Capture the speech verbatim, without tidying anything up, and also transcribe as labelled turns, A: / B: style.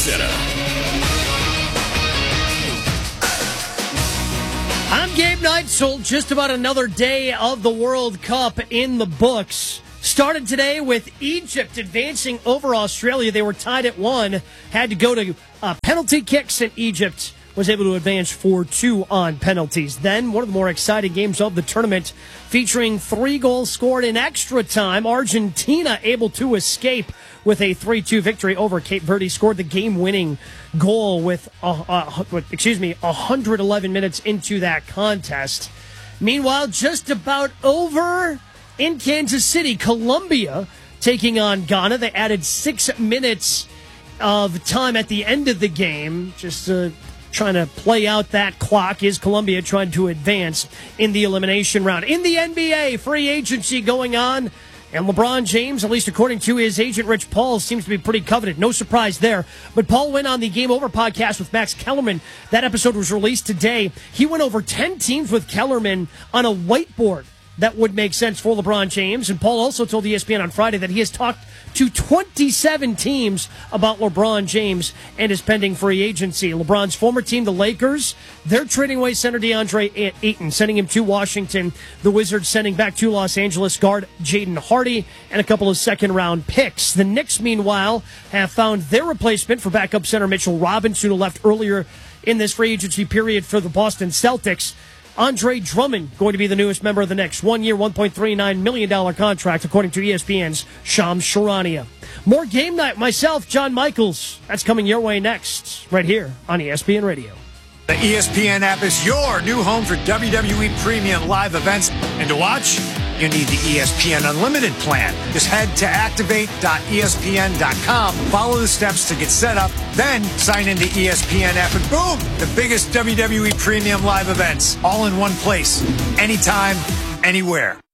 A: Center.
B: I'm Gabe Neitzel. Just about another day of the World Cup in the books. Started today with Egypt advancing over Australia. They were tied at one. Had to go to uh, penalty kicks, and Egypt was able to advance four two on penalties. Then, one of the more exciting games of the tournament, featuring three goals scored in extra time. Argentina able to escape with a three two victory over Cape Verde. Scored the game-winning goal with, uh, uh, with, excuse me, one hundred eleven minutes into that contest. Meanwhile, just about over in Kansas City, Colombia taking on Ghana. They added six minutes of time at the end of the game, just uh, trying to play out that clock. Is Colombia trying to advance in the elimination round? In the N B A, free agency going on, and LeBron James, at least according to his agent Rich Paul, seems to be pretty coveted. No surprise there. But Paul went on the Game Over podcast with Max Kellerman. That episode was released today. He went over ten teams with Kellerman on a whiteboard that would make sense for LeBron James. And Paul also told E S P N on Friday that he has talked to twenty-seven teams about LeBron James and his pending free agency. LeBron's former team, the Lakers, they're trading away center DeAndre Ayton, sending him to Washington. The Wizards sending back to Los Angeles guard Jaden Hardy and a couple of second-round picks. The Knicks, meanwhile, have found their replacement for backup center Mitchell Robinson, who left earlier in this free agency period for the Boston Celtics. Andre Drummond going to be the newest member of the Knicks. One-year, one point three nine million dollars contract, according to E S P N's Shams Charania. More game night. Myself, John Michaels. That's coming your way next, right here on E S P N Radio.
C: The E S P N app is your new home for W W E Premium live events. And to watch, you need the E S P N Unlimited plan. Just head to activate dot E S P N dot com, follow the steps to get set up, then sign into E S P N app, and boom, the biggest W W E Premium live events, all in one place, anytime, anywhere.